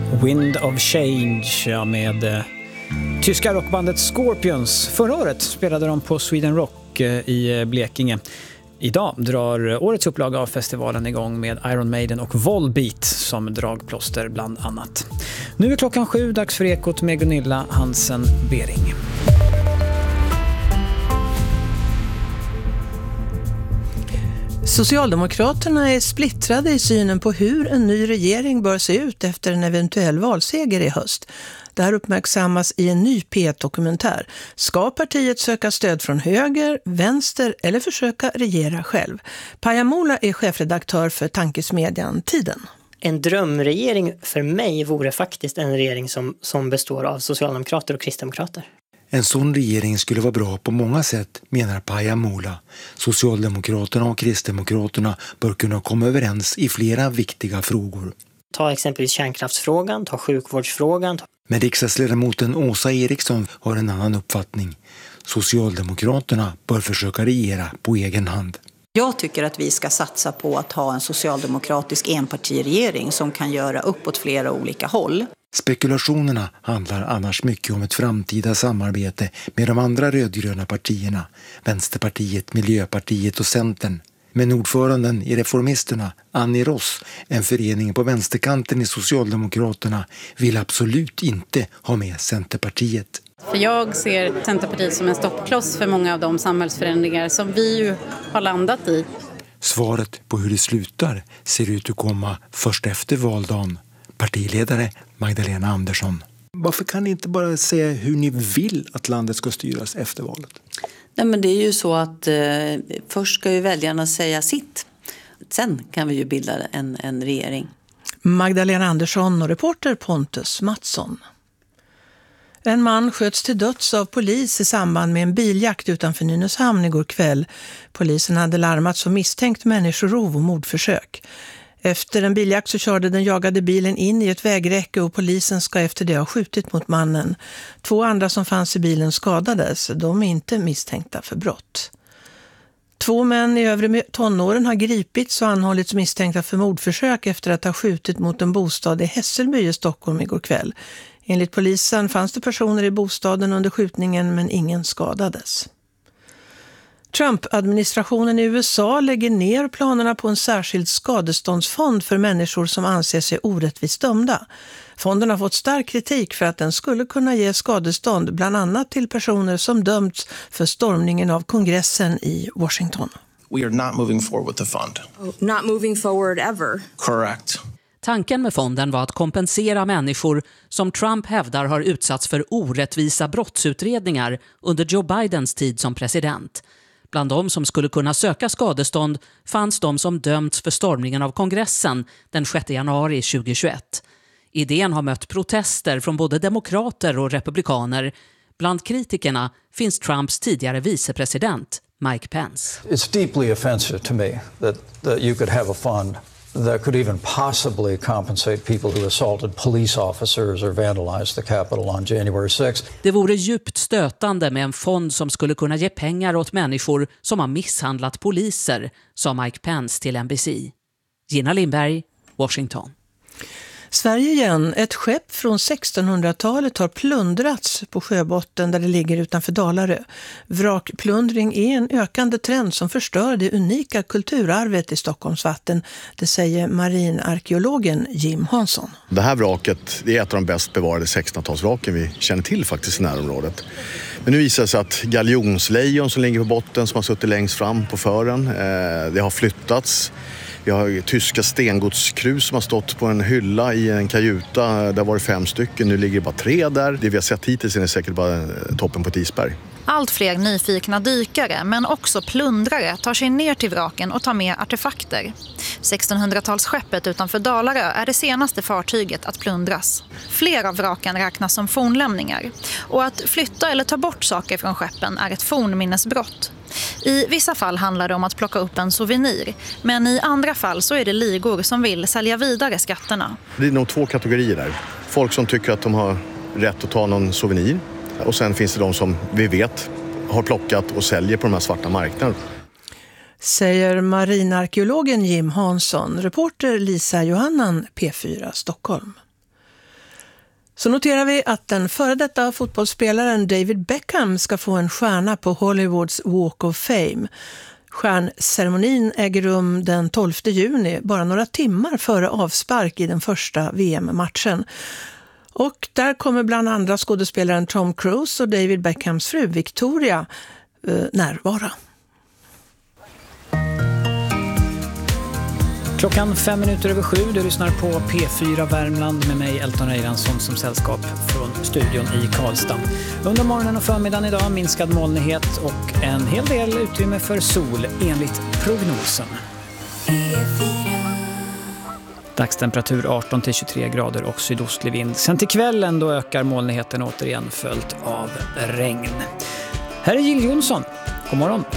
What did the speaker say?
Wind of Change med tyska rockbandet Scorpions. Förra året spelade de på Sweden Rock i Blekinge. Idag drar årets upplaga av festivalen igång med Iron Maiden och Volbeat som dragplåster bland annat. Nu är klockan 7, dags för Ekot med Gunilla Hansen-Bering. Socialdemokraterna är splittrade i synen på hur en ny regering bör se ut efter en eventuell valseger i höst. Det här uppmärksammas i en ny P1-dokumentär. Ska partiet söka stöd från höger, vänster eller försöka regera själv? Paja Mola är chefredaktör för tankesmedjan Tiden. En drömregering för mig vore faktiskt en regering som består av socialdemokrater och kristdemokrater. En sån regering skulle vara bra på många sätt, menar Paja Mola. Socialdemokraterna och kristdemokraterna bör kunna komma överens i flera viktiga frågor. Ta exempelvis kärnkraftsfrågan, ta sjukvårdsfrågan. Men riksdagsledamoten Åsa Eriksson har en annan uppfattning. Socialdemokraterna bör försöka regera på egen hand. Jag tycker att vi ska satsa på att ha en socialdemokratisk enpartiregering som kan göra uppåt flera olika håll. Spekulationerna handlar annars mycket om ett framtida samarbete med de andra rödgröna partierna, Vänsterpartiet, Miljöpartiet och Centern. Men ordföranden i Reformisterna, Annie Ross, en förening på vänsterkanten i Socialdemokraterna, vill absolut inte ha med Centerpartiet. För jag ser Centerpartiet som en stoppkloss för många av de samhällsförändringar som vi ju har landat i. Svaret på hur det slutar ser ut att komma först efter valdagen. Partiledare Magdalena Andersson. Varför kan ni inte bara säga hur ni vill att landet ska styras efter valet? Nej, men det är ju så att först ska ju väljarna säga sitt. Sen kan vi ju bilda en regering. Magdalena Andersson och reporter Pontus Mattsson. En man sköts till döds av polis i samband med en biljakt utanför Nynäshamn igår kväll. Polisen hade larmats om misstänkt människorov och mordförsök. Efter en biljakt så körde den jagade bilen in i ett vägräcke och polisen ska efter det ha skjutit mot mannen. 2 andra som fanns i bilen skadades. De är inte misstänkta för brott. 2 män i övre tonåren har gripits och anhållits misstänkta för mordförsök efter att ha skjutit mot en bostad i Hässelby i Stockholm igår kväll. Enligt polisen fanns det personer i bostaden under skjutningen men ingen skadades. Trump-administrationen i USA lägger ner planerna på en särskild skadeståndsfond för människor som anser sig orättvist dömda. Fonden har fått stark kritik för att den skulle kunna ge skadestånd bland annat till personer som dömts för stormningen av kongressen i Washington. We are not moving forward with the fund. Not moving forward ever. Correct. Tanken med fonden var att kompensera människor som Trump hävdar har utsatts för orättvisa brottsutredningar under Joe Bidens tid som president. Bland de som skulle kunna söka skadestånd fanns de som dömts för stormningen av kongressen den 6 januari 2021. Idén har mött protester från både demokrater och republikaner. Bland kritikerna finns Trumps tidigare vicepresident Mike Pence. It's deeply offensive to me that you could have a fund that could even possibly compensate people who assaulted police officers or vandalized the Capitol on January 6th. Det vore djupt stötande med en fond som skulle kunna ge pengar åt människor som har misshandlat poliser, sa Mike Pence till NBC. Gina Lindberg, Washington. Sverige igen. Ett skepp från 1600-talet har plundrats på sjöbotten där det ligger utanför Dalarö. Vrakplundring är en ökande trend som förstör det unika kulturarvet i Stockholms vatten. Det säger marinarkeologen Jim Hansson. Det här vraket är ett av de bäst bevarade 1600-talsvraken vi känner till faktiskt i närområdet. Men nu visar det sig att galjonslejon som ligger på botten som har suttit längst fram på fören, det har flyttats. Vi har tyska stengodskrus som har stått på en hylla i en kajuta. Där var det 5 stycken, nu ligger det bara 3 där. Det vi har sett hittills är säkert bara toppen på ett isberg. Allt fler nyfikna dykare, men också plundrare, tar sig ner till vraken och tar med artefakter. 1600-talsskeppet utanför Dalarö är det senaste fartyget att plundras. Flera av vraken räknas som fornlämningar. Och att flytta eller ta bort saker från skeppen är ett fornminnesbrott. I vissa fall handlar det om att plocka upp en souvenir, men i andra fall så är det ligor som vill sälja vidare skatterna. Det är nog 2 kategorier där. Folk som tycker att de har rätt att ta någon souvenir. Och sen finns det de som vi vet har plockat och säljer på de här svarta marknaderna. Säger marinarkeologen Jim Hansson, reporter Lisa Johannan, P4 Stockholm. Så noterar vi att den före detta fotbollsspelaren David Beckham ska få en stjärna på Hollywoods Walk of Fame. Stjärnceremonin äger rum den 12 juni, bara några timmar före avspark i den första VM-matchen. Och där kommer bland andra skådespelaren Tom Cruise och David Beckhams fru Victoria närvara. Klockan 5:05, du lyssnar på P4 Värmland med mig Elton Eiransson som sällskap från studion i Karlstad. Under morgonen och förmiddagen idag minskad molnighet och en hel del utrymme för sol enligt prognosen. Dagstemperatur 18-23 grader och sydostlig vind. Sen till kvällen då ökar molnigheten återigen följt av regn. Här är Jill Johnson. God morgon.